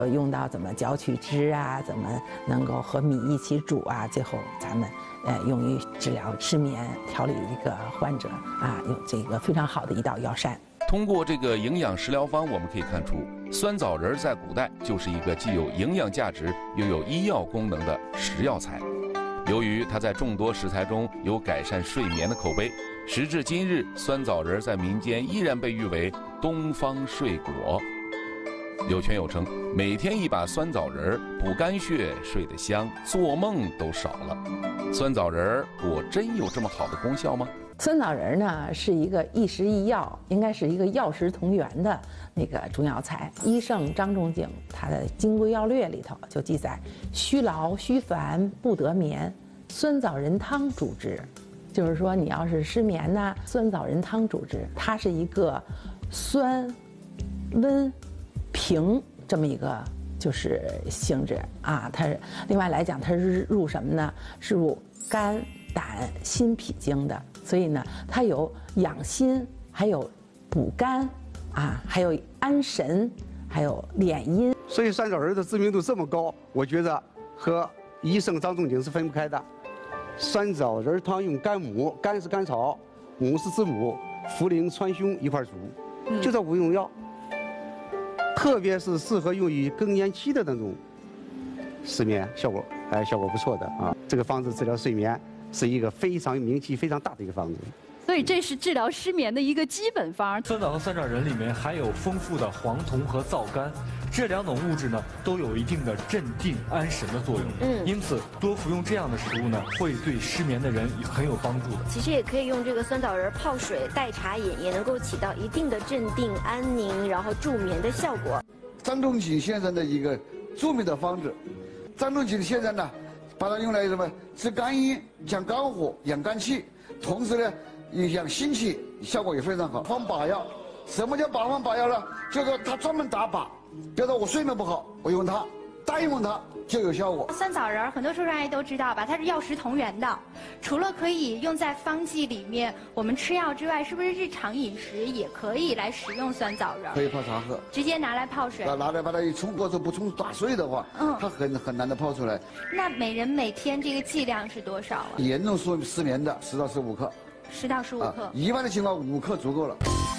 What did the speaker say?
用到怎么搅取汁啊，怎么能够和米一起煮啊，最后咱们用于治疗失眠，调理一个患者啊，有这个非常好的一道药膳。 通过这个营养食疗方，我们可以看出，酸枣仁在古代就是一个既有营养价值又有医药功能的食药材。由于它在众多食材中有改善睡眠的口碑，时至今日，酸枣仁在民间依然被誉为东方睡果。有权有称，每天一把酸枣仁补肝血，睡得香，做梦都少了。酸枣仁果真有这么好的功效吗？ 酸枣仁呢是一个一食一药，应该是一个药食同源的那个中药材。医圣张仲景他的《金匮要略》里头就记载：虚劳虚烦不得眠，酸枣仁汤主之。就是说，你要是失眠呢，酸枣仁汤主之，它是一个酸、温、平这么一个就是性质啊。它是另外来讲，它是入什么呢？是入肝、胆、心、脾经的。所以呢，它有养心，还有补肝啊，还有安神，还有敛阴。 所以酸枣仁的知名度这么高，我觉得和医圣张仲景是分不开的。酸枣仁汤用干母，干是甘草，母是知母，茯苓、川芎一块煮，就这5用药。特别是适合用于更年期的那种失眠，效果不错的啊。这个方子治疗睡眠是一个非常名气非常大的一个方子。 所以这是治疗失眠的一个基本方。 酸枣和酸枣仁里面含有丰富的黄酮和皂苷，这2种物质呢都有一定的镇定安神的作用。因此多服用这样的食物呢，会对失眠的人很有帮助的。 其实也可以用这个酸枣仁泡水代茶饮，也能够起到一定的镇定安宁，然后助眠的效果。 张仲景先生的一个著名的方子，张仲景先生呢，把它用来什么治肝阴、降肝火、养肝气，同时呢养心气，效果也非常好。方把药，什么叫把方把药呢？就是说他专门打靶，比如说我睡眠不好，我用它，答应用它就有效果。 酸枣仁很多受伤人都知道吧，它是药食同源的。除了可以用在方剂里面，我们吃药之外，是不是日常饮食也可以来食用酸枣仁？ 可以泡茶喝， 直接拿来泡水。 拿来把它一冲，或者不冲打碎的话，它很难的泡出来。 那每人每天这个剂量是多少啊？ 严重失眠的10到15克。 10到15克。 一般的情况5克足够了。